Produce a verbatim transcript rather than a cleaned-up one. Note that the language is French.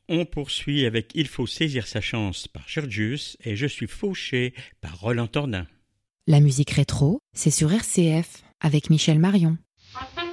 On poursuit avec Il faut saisir sa chance par Georgius et Je suis fauché par Roland Tordin. La musique rétro, c'est sur R C F avec Michel Marion.